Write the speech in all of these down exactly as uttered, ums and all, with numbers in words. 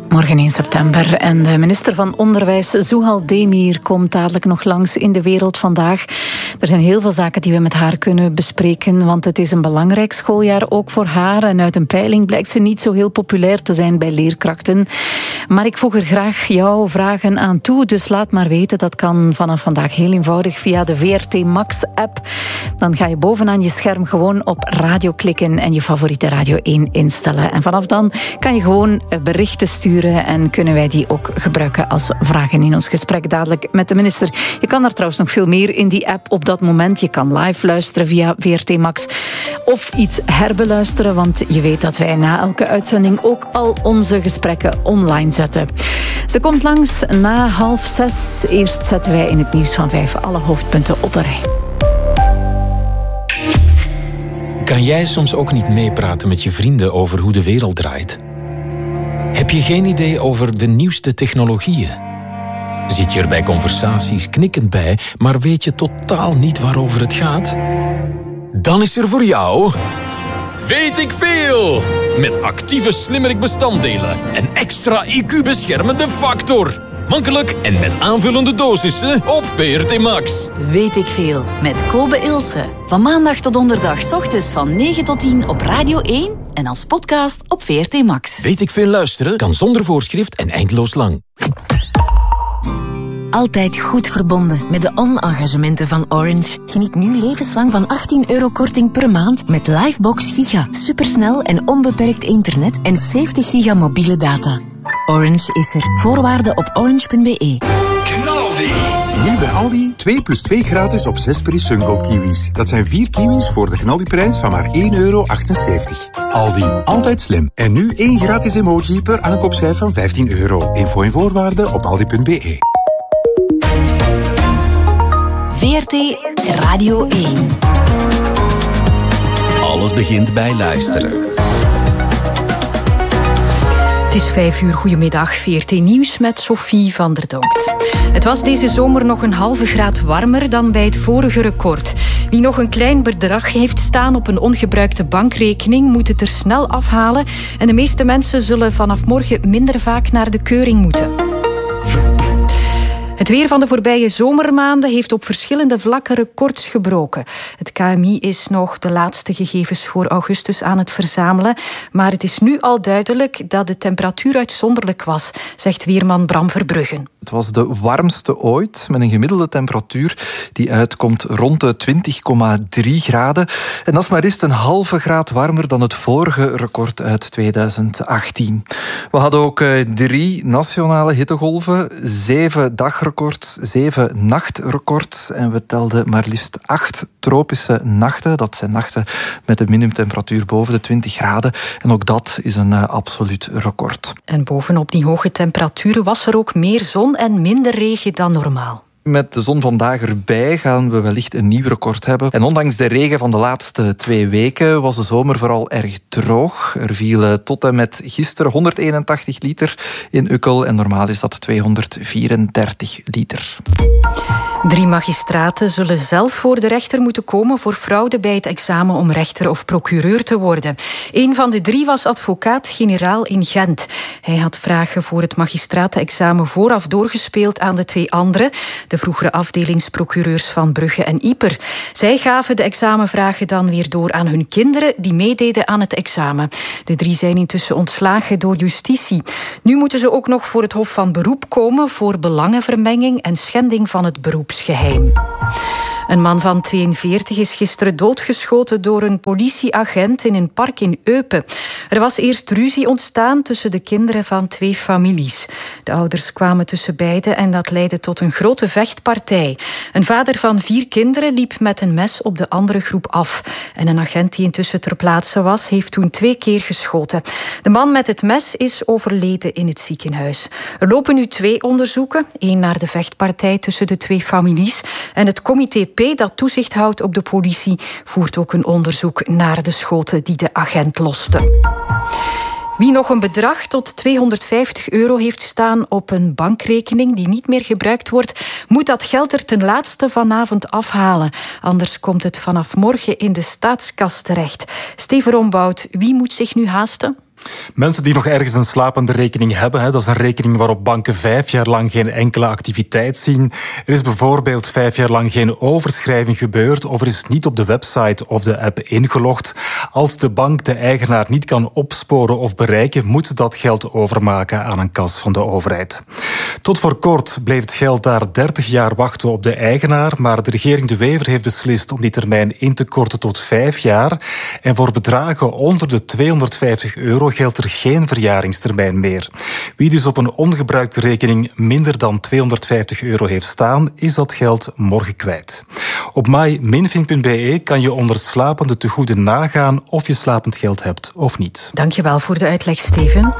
Morgen één september en de minister van Onderwijs, Zouhal Demir, komt dadelijk nog langs in De Wereld Vandaag. Er zijn heel veel zaken die we met haar kunnen bespreken, want het is een belangrijk schooljaar ook voor haar. En uit een peiling blijkt ze niet zo heel populair te zijn bij leerkrachten. Maar ik voeg er graag jouw vragen aan toe, dus laat maar weten. Dat kan vanaf vandaag heel eenvoudig via de V R T Max-app. Dan ga je bovenaan je scherm gewoon op radio klikken en je favoriete Radio één instellen. En vanaf dan kan je gewoon berichten sturen en kunnen wij die ook gebruiken als vragen in ons gesprek dadelijk met de minister. Je kan daar trouwens nog veel meer in die app op dat moment. Je kan live luisteren via V R T Max of iets herbeluisteren, want je weet dat wij na elke uitzending ook al onze gesprekken online zetten. Ze komt langs na half zes. Eerst zetten wij in het nieuws van vijf alle hoofdpunten op een rij. Kan jij soms ook niet meepraten met je vrienden over hoe de wereld draait? Heb je geen idee over de nieuwste technologieën? Zit je er bij conversaties knikkend bij, maar weet je totaal niet waarover het gaat? Dan is er voor jou Weet ik Veel! Met actieve slimmerik-bestanddelen en extra I Q-beschermende factor. Makkelijk en met aanvullende dosissen op V R T Max. Weet ik Veel met Kobe Ilse. Van maandag tot donderdag 's ochtends van negen tot tien op Radio één en als podcast op V R T Max. Weet ik Veel luisteren kan zonder voorschrift en eindeloos lang. Altijd goed verbonden met de on-engagementen van Orange. Geniet nu levenslang van achttien euro korting per maand met Livebox Giga. Supersnel en onbeperkt internet en zeventig giga mobiele data. Orange is er. Voorwaarden op orange punt b e. Knaldi! Nu bij Aldi twee plus twee gratis op zes Peri Sungold kiwis. Dat zijn vier kiwis voor de Knaldi-prijs van maar één euro achtenzeventig. Aldi, altijd slim. En nu één gratis emoji per aankoopschijf van vijftien euro. Info en voorwaarden op aldi punt b e. V R T Radio één. Alles begint bij luisteren. Het is vijf uur, goedemiddag, V R T Nieuws met Sophie van der Donkt. Het was deze zomer nog een halve graad warmer dan bij het vorige record. Wie nog een klein bedrag heeft staan op een ongebruikte bankrekening moet het er snel afhalen en de meeste mensen zullen vanaf morgen minder vaak naar de keuring moeten. Het weer van de voorbije zomermaanden heeft op verschillende vlakken records gebroken. Het K M I is nog de laatste gegevens voor augustus aan het verzamelen, maar het is nu al duidelijk dat de temperatuur uitzonderlijk was, zegt weerman Bram Verbruggen. Het was de warmste ooit, met een gemiddelde temperatuur die uitkomt rond de twintig komma drie graden. En dat is maar eens een halve graad warmer dan het vorige record uit tweeduizend achttien. We hadden ook drie nationale hittegolven, zeven dagrecords, zeven nachtrecords. En we telden maar liefst acht tropische nachten. Dat zijn nachten met een minimumtemperatuur boven de twintig graden. En ook dat is een uh, absoluut record. En bovenop die hoge temperaturen was er ook meer zon en minder regen dan normaal. Met de zon vandaag erbij gaan we wellicht een nieuw record hebben. En ondanks de regen van de laatste twee weken was de zomer vooral erg droog. Er vielen tot en met gisteren honderdeenentachtig liter in Ukkel en normaal is dat tweehonderdvierendertig liter. Drie magistraten zullen zelf voor de rechter moeten komen voor fraude bij het examen om rechter of procureur te worden. Een van de drie was advocaat-generaal in Gent. Hij had vragen voor het magistratenexamen vooraf doorgespeeld aan de twee anderen, de vroegere afdelingsprocureurs van Brugge en Ieper. Zij gaven de examenvragen dan weer door aan hun kinderen die meededen aan het examen. De drie zijn intussen ontslagen door justitie. Nu moeten ze ook nog voor het Hof van Beroep komen voor belangenvermenging en schending van het beroepsgeheim. Een man van tweeënveertig is gisteren doodgeschoten door een politieagent in een park in Eupen. Er was eerst ruzie ontstaan tussen de kinderen van twee families. De ouders kwamen tussen beiden en dat leidde tot een grote vechtpartij. Een vader van vier kinderen liep met een mes op de andere groep af. En een agent die intussen ter plaatse was, heeft toen twee keer geschoten. De man met het mes is overleden in het ziekenhuis. Er lopen nu twee onderzoeken. Eén naar de vechtpartij tussen de twee families en het comité P dat toezicht houdt op de politie voert ook een onderzoek naar de schoten die de agent loste. Wie nog een bedrag tot tweehonderdvijftig euro heeft staan op een bankrekening die niet meer gebruikt wordt, moet dat geld er ten laatste vanavond afhalen. Anders komt het vanaf morgen in de staatskas terecht. Steven Rombout, wie moet zich nu haasten? Mensen die nog ergens een slapende rekening hebben, hè, dat is een rekening waarop banken vijf jaar lang geen enkele activiteit zien. Er is bijvoorbeeld vijf jaar lang geen overschrijving gebeurd of er is niet op de website of de app ingelogd. Als de bank de eigenaar niet kan opsporen of bereiken, moet ze dat geld overmaken aan een kas van de overheid. Tot voor kort bleef het geld daar dertig jaar wachten op de eigenaar, maar de regering De Wever heeft beslist om die termijn in te korten tot vijf jaar. En voor bedragen onder de tweehonderdvijftig euro geldt er geen verjaringstermijn meer. Wie dus op een ongebruikte rekening minder dan tweehonderdvijftig euro heeft staan, is dat geld morgen kwijt. Op myminving punt b e kan je onder slapende tegoeden nagaan of je slapend geld hebt of niet. Dankjewel voor de uitleg, Steven.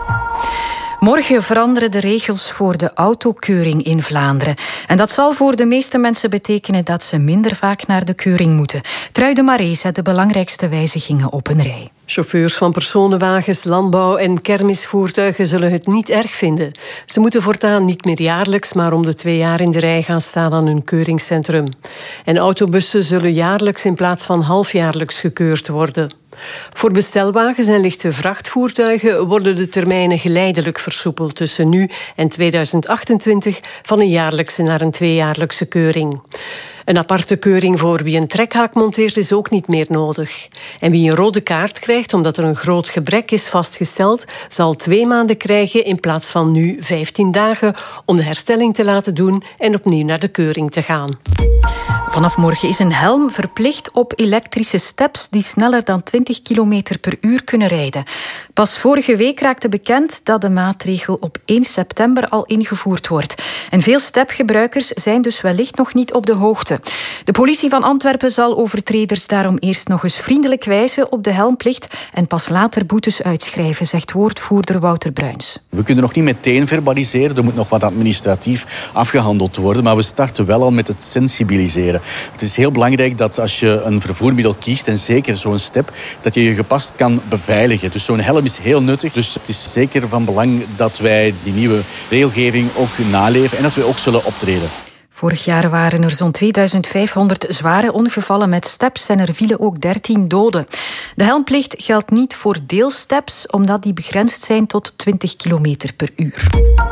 Morgen veranderen de regels voor de autokeuring in Vlaanderen. En dat zal voor de meeste mensen betekenen dat ze minder vaak naar de keuring moeten. Trui de Maree zet de belangrijkste wijzigingen op een rij. Chauffeurs van personenwagens, landbouw- en kermisvoertuigen zullen het niet erg vinden. Ze moeten voortaan niet meer jaarlijks, maar om de twee jaar in de rij gaan staan aan hun keuringscentrum. En autobussen zullen jaarlijks in plaats van halfjaarlijks gekeurd worden. Voor bestelwagens en lichte vrachtvoertuigen worden de termijnen geleidelijk versoepeld tussen nu en tweeduizend achtentwintig van een jaarlijkse naar een tweejaarlijkse keuring. Een aparte keuring voor wie een trekhaak monteert is ook niet meer nodig. En wie een rode kaart krijgt omdat er een groot gebrek is vastgesteld, zal twee maanden krijgen in plaats van nu vijftien dagen om de herstelling te laten doen en opnieuw naar de keuring te gaan. Vanaf morgen is een helm verplicht op elektrische steps die sneller dan twintig kilometer per uur kunnen rijden. Pas vorige week raakte bekend dat de maatregel op één september al ingevoerd wordt. En veel stepgebruikers zijn dus wellicht nog niet op de hoogte. De politie van Antwerpen zal overtreders daarom eerst nog eens vriendelijk wijzen op de helmplicht en pas later boetes uitschrijven, zegt woordvoerder Wouter Bruins. We kunnen nog niet meteen verbaliseren, er moet nog wat administratief afgehandeld worden, maar we starten wel al met het sensibiliseren. Het is heel belangrijk dat als je een vervoermiddel kiest, en zeker zo'n step, dat je je gepast kan beveiligen. Dus zo'n helm is heel nuttig. Dus het is zeker van belang dat wij die nieuwe regelgeving ook naleven en dat we ook zullen optreden. Vorig jaar waren er zo'n tweeduizend vijfhonderd zware ongevallen met steps en er vielen ook dertien doden. De helmplicht geldt niet voor deelsteps, omdat die begrensd zijn tot twintig kilometer per uur.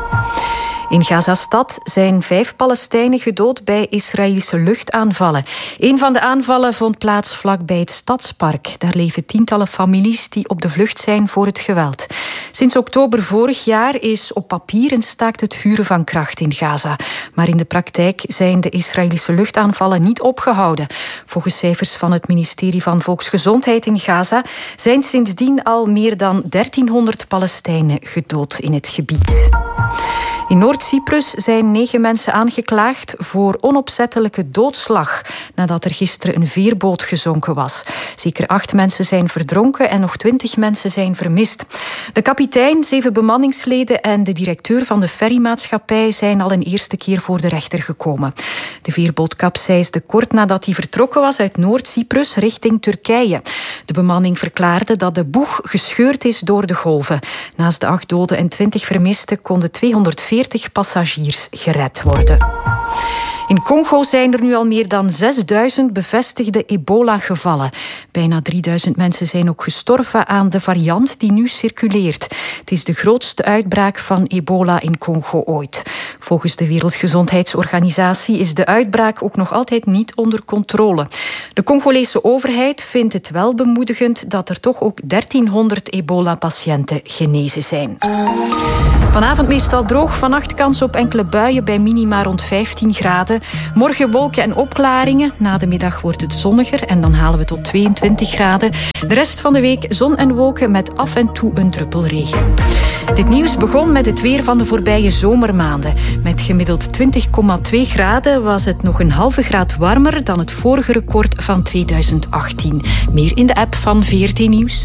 In Gaza-stad zijn vijf Palestijnen gedood bij Israëlische luchtaanvallen. Een van de aanvallen vond plaats vlakbij het Stadspark. Daar leven tientallen families die op de vlucht zijn voor het geweld. Sinds oktober vorig jaar is op papier een staakt het vuren van kracht in Gaza. Maar in de praktijk zijn de Israëlische luchtaanvallen niet opgehouden. Volgens cijfers van het ministerie van Volksgezondheid in Gaza zijn sindsdien al meer dan dertienhonderd Palestijnen gedood in het gebied. In Noord-Cyprus zijn negen mensen aangeklaagd voor onopzettelijke doodslag nadat er gisteren een veerboot gezonken was. Zeker acht mensen zijn verdronken en nog twintig mensen zijn vermist. De kapitein, zeven bemanningsleden en de directeur van de ferrymaatschappij zijn al een eerste keer voor de rechter gekomen. De veerboot kapseisde kort nadat hij vertrokken was uit Noord-Cyprus richting Turkije. De bemanning verklaarde dat de boeg gescheurd is door de golven. Naast de acht doden en twintig vermisten konden tweehonderdveertig passagiers gered worden. In Congo zijn er nu al meer dan zesduizend bevestigde ebola-gevallen. Bijna drieduizend mensen zijn ook gestorven aan de variant die nu circuleert. Het is de grootste uitbraak van ebola in Congo ooit. Volgens de Wereldgezondheidsorganisatie is de uitbraak ook nog altijd niet onder controle. De Congolese overheid vindt het wel bemoedigend dat er toch ook dertienhonderd ebola-patiënten genezen zijn. Vanavond meestal droog, vannacht kans op enkele buien bij minima rond vijftien graden. Morgen wolken en opklaringen. Na de middag wordt het zonniger en dan halen we tot tweeëntwintig graden. De rest van de week zon en wolken met af en toe een druppel regen. Dit nieuws begon met het weer van de voorbije zomermaanden. Met gemiddeld twintig komma twee graden was het nog een halve graad warmer dan het vorige record van tweeduizend achttien. Meer in de app van V R T Nieuws.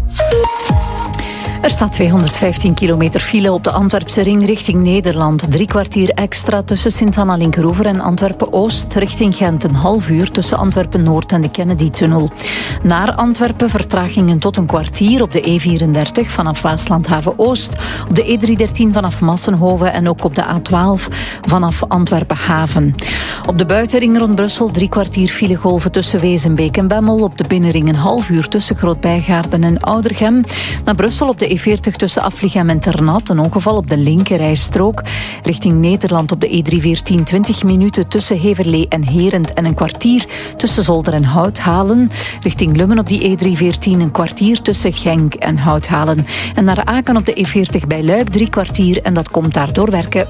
Er staat tweehonderdvijftien kilometer file op de Antwerpse ring richting Nederland. Drie kwartier extra tussen Sint-Anna-Linkeroever en Antwerpen-Oost richting Gent. Een half uur tussen Antwerpen-Noord en de Kennedy-tunnel. Naar Antwerpen vertragingen tot een kwartier op de E vierendertig vanaf Waaslandhaven-Oost. Op de E driehonderddertien vanaf Massenhoven en ook op de A twaalf vanaf Antwerpen-Haven. Op de buitenring rond Brussel drie kwartier filegolven tussen Wezenbeek en Bemmel. Op de binnenring een half uur tussen Groot-Bijgaarden en Oudergem. Naar Brussel op de E veertig tussen Aflichem en Ternat. Een ongeval op de linkerrijstrook. Richting Nederland op de E driehonderdveertien twintig minuten tussen Heverlee en Herent en een kwartier tussen Zolder en Houthalen. Richting Lummen op die E driehonderdveertien een kwartier tussen Genk en Houthalen. En naar Aken op de E veertig bij Luik drie kwartier en dat komt daardoor werken.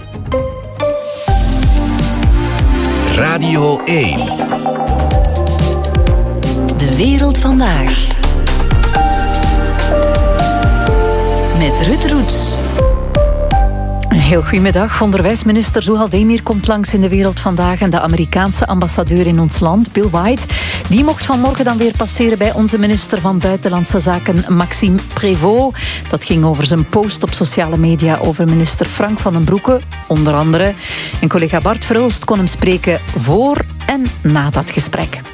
Radio één. De wereld vandaag. Met Ruud Roets. Heel goedemiddag. Onderwijsminister Zouhal Demir komt langs in de wereld vandaag en de Amerikaanse ambassadeur in ons land, Bill White, die mocht vanmorgen dan weer passeren bij onze minister van Buitenlandse Zaken, Maxime Prévost. Dat ging over zijn post op sociale media over minister Frank van den Broeke, onder andere. En collega Bart Verhulst kon hem spreken voor en na dat gesprek.